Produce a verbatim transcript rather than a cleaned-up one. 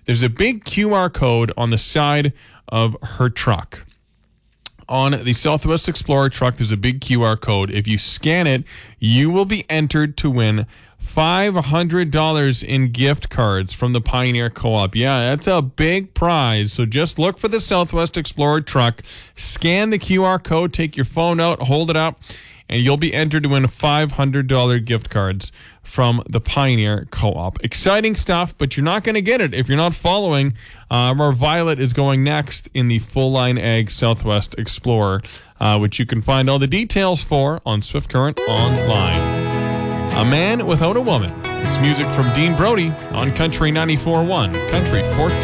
there's a big Q R code on the side of her truck. On the Southwest Explorer truck, there's a big Q R code. If you scan it, you will be entered to win five hundred dollars in gift cards from the Pioneer Co-op. Yeah, that's a big prize. So just look for the Southwest Explorer truck, scan the Q R code, take your phone out, hold it up, and you'll be entered to win five hundred dollars gift cards from the Pioneer Co-op. Exciting stuff, but you're not going to get it if you're not following uh, where Violet is going next in the Full Line Ag Southwest Explorer, uh, which you can find all the details for on Swift Current Online. A Man Without a Woman. It's music from Dean Brody on Country ninety-four point one, Country fourteen